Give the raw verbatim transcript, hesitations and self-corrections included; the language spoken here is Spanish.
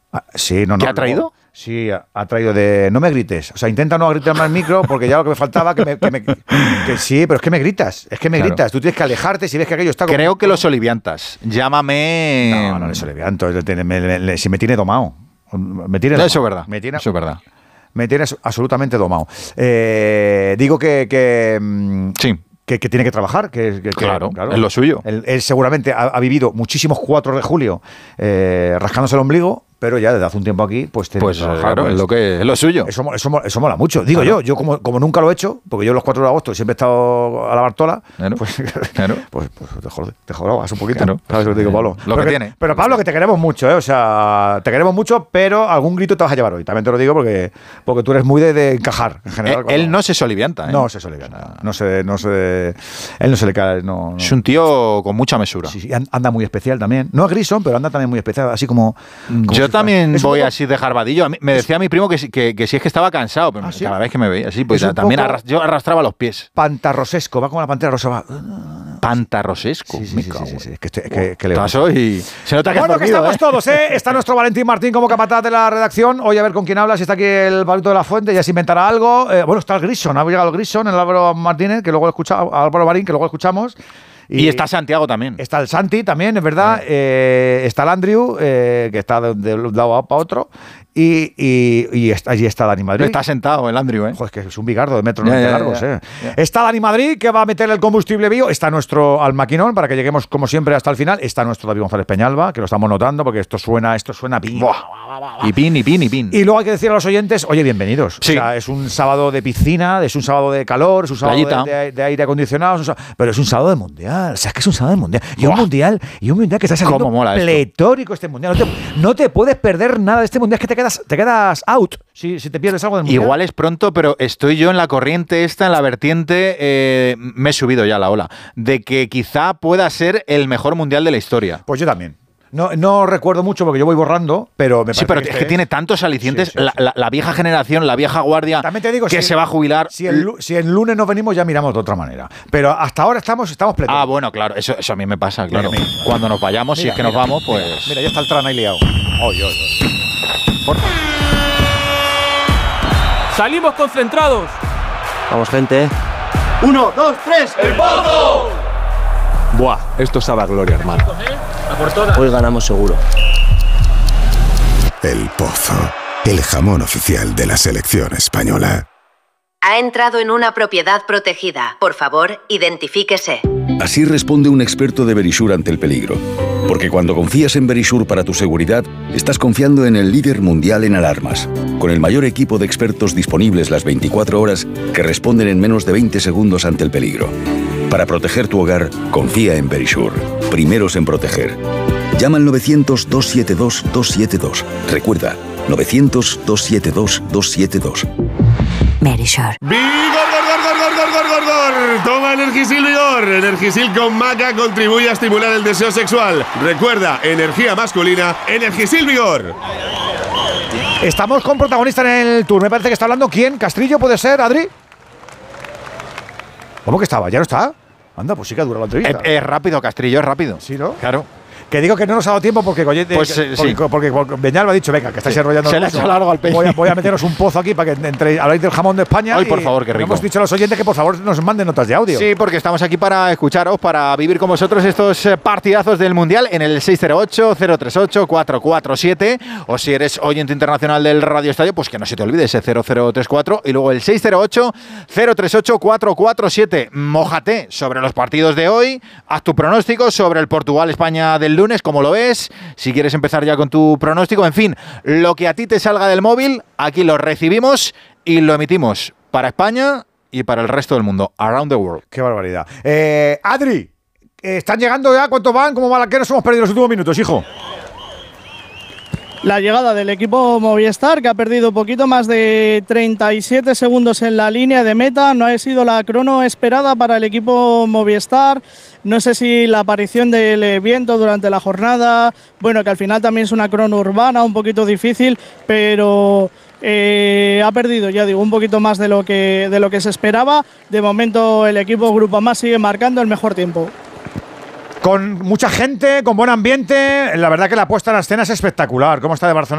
Ah, sí, no, no. ¿Qué ha traído? No, sí, ha, ha traído de... No me grites. O sea, intenta no gritar más al micro porque ya lo que me faltaba... Que me, que me, que sí, pero es que me gritas. Es que me claro. gritas. Tú tienes que alejarte si ves que aquello está... Como... Creo que los oliviantas. Llámame... No, no les olivianto. Me, me, me, si me tiene domado. Me tiene no, domado. Eso es verdad. Me tiene, eso es verdad. Me tiene absolutamente domado. Eh, digo que... que sí. Que, que tiene que trabajar, que, que claro, claro, es lo suyo. Él, él seguramente ha, ha vivido muchísimos cuatro de julio eh, rascándose el ombligo, pero ya desde hace un tiempo aquí, pues tiene pues, que trabajar. Claro, pues, es lo que es lo suyo. Eso, eso, eso mola mucho. Digo claro. yo, yo como, como nunca lo he hecho, porque yo los cuatro de agosto siempre he estado a la Bartola, claro. pues, claro. pues, pues te jodas, te jodas un poquito. Claro. ¿Sabes lo que te digo, Pablo? Lo pero que, que tiene. Pero Pablo, que te queremos mucho, ¿eh? O sea, te queremos mucho, pero algún grito te vas a llevar hoy. También te lo digo porque, porque tú eres muy de, de encajar, en general. Él, cuando... él no se solivianta, ¿eh? No se solivianta. No se, no se, él no se le cae. No, no. Es un tío con mucha mesura. Sí, sí, anda muy especial también. No es Grison, pero anda también muy especial, así como... como yo si también voy poco... así de jarbadillo. A mí, me decía mi primo que, que, que si es que estaba cansado, pero ¿Ah, sí? cada vez que me veía así, pues también arras, yo arrastraba los pies. Pantarrosesco, va como la pantera rosa. Va. Pantarrosesco. Sí, sí, sí, sí, sí, sí. Es que, estoy, es que, que le hoy. Se nota que bueno, has dormido, que estamos ¿eh? todos, ¿eh? Está nuestro Valentín Martín como capataz de la redacción. Hoy a ver con quién habla, si está aquí el Pablito de la Fuente, ya se inventará algo. Eh, bueno, está el Grison, ha llegado el Grison, el Álvaro Martínez, que luego lo escucha, Álvaro Marín, que luego lo escuchamos. Y, y está Santiago también. Está el Santi también, es verdad. Ah. Eh, está el Andrew, eh, que está de, de un lado para otro. Y, y, y está, allí está Dani Madrid. Está sentado el Andrew, ¿eh? Joder, es que es un bigardo de metro ya, noventa ya, largos, ya, ¿eh? Ya. Está Dani Madrid, que va a meter el combustible bio. Está nuestro al maquinón, para que lleguemos, como siempre, hasta el final. Está nuestro David González Peñalba, que lo estamos notando, porque esto suena, esto suena pin. Y pin, y pin, y pin. Y luego hay que decir a los oyentes, oye, bienvenidos. Sí. O sea, es un sábado de piscina, es un sábado de calor, es un sábado de, de, de aire acondicionado, es un sábado, pero es un sábado de mundial. O sea, es que es un sábado de mundial. Y un mundial, y un mundial que está saliendo pletórico este mundial. No te, no te puedes perder nada de este mundial, es que te quedas, te quedas out si, si te pierdes algo del mundial. Igual es pronto, pero estoy yo en la corriente esta, en la vertiente, eh, me he subido ya a la ola, de que quizá pueda ser el mejor mundial de la historia. Pues yo también. No, no recuerdo mucho porque yo voy borrando, pero me parece Sí, pero que es este... que tiene tantos alicientes, sí, sí, sí. La, la, la vieja generación, la vieja guardia También te digo, que si se el, va a jubilar. Si el, si el lunes nos venimos ya miramos de otra manera. Pero hasta ahora estamos, estamos pletóricos. Ah, bueno, claro, eso, eso a mí me pasa, claro. Mira, mira. Cuando nos vayamos, mira, si es que mira, nos vamos, pues... Mira, mira, ya está el tran ahí liado. Oy, oy, oy. Por... ¡Salimos concentrados! Vamos, gente. Uno, dos, tres. ¡El Pozo! Buah, esto sabe a gloria, hermano. Hoy ganamos seguro. El Pozo, el jamón oficial de la selección española. Ha entrado en una propiedad protegida. Por favor, identifíquese. Así responde un experto de Verisure ante el peligro. Porque cuando confías en Verisure para tu seguridad, estás confiando en el líder mundial en alarmas, con el mayor equipo de expertos disponibles las veinticuatro horas que responden en menos de veinte segundos ante el peligro. Para proteger tu hogar, confía en Verisure. Primeros en proteger. Llama al novecientos, dos siete dos, dos siete dos. Recuerda, novecientos, dos siete dos, dos siete dos. Verisure. ¡Vigor, gor, gor, gor, gor, gor, gor, gor! Toma Energisil Vigor. Energisil con maca contribuye a estimular el deseo sexual. Recuerda, energía masculina, Energisil Vigor. Estamos con protagonista en el tour. Me parece que está hablando ¿quién? ¿Castrillo puede ser, Adri? ¿Cómo que estaba? ¿Ya no está? Anda, pues sí que ha durado la entrevista. Es, es rápido, Castrillo, es rápido. Sí, ¿no? Claro. Que digo que no nos ha dado tiempo porque Goyete, pues, que, eh, porque, sí. porque, porque Beñalba ha dicho, venga, que estáis sí. enrollando. Se le ha hecho largo al pecho. Voy a, voy a meteros un pozo aquí para que entre, habláis del jamón de España. Ay, por favor, qué rico. Hemos dicho a los oyentes que por favor nos manden notas de audio. Sí, porque estamos aquí para escucharos, para vivir con vosotros estos partidazos del Mundial en el seis cero ocho, cero tres ocho, cuatro cuatro siete. O si eres oyente internacional del Radio Estadio, pues que no se te olvide ese cero cero tres cuatro. Y luego el seis cero ocho, cero tres ocho, cuatro cuatro siete. Mójate sobre los partidos de hoy. Haz tu pronóstico sobre el Portugal-España del lunes, como lo ves. Si quieres empezar ya con tu pronóstico, en fin, lo que a ti te salga del móvil, aquí lo recibimos y lo emitimos para España y para el resto del mundo, around the world. Qué barbaridad. Eh, Adri, ¿están llegando ya? ¿Cuántos van? ¿Cómo va? ¿Qué nos hemos perdido los últimos minutos, hijo? La llegada del equipo Movistar, que ha perdido poquito más de treinta y siete segundos en la línea de meta. No ha sido la crono esperada para el equipo Movistar. No sé si la aparición del viento durante la jornada, bueno, que al final también es una crono urbana, un poquito difícil, pero eh, ha perdido, ya digo, un poquito más de lo que, de lo que se esperaba. De momento el equipo Grupamá sigue marcando el mejor tiempo. Con mucha gente, con buen ambiente. La verdad que la puesta en la escena es espectacular. ¿Cómo está de Barcelona?